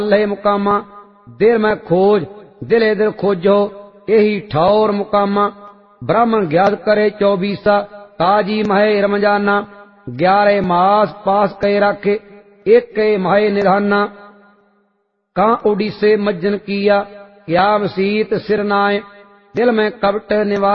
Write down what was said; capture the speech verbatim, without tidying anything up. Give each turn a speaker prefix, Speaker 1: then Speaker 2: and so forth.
Speaker 1: लहे मुकामा दिल में खोज दिले दिल खोजो यही ठौर मुकामा ब्राह्मण ज्ञात करे चौबीसा काजी महे रमजाना ग्यारह मास पास कहे राखे एक के महे निधाना कहाँ उड़ीसे मज्जन किया क्या वसीत सिर नाय दिल में कपट निवार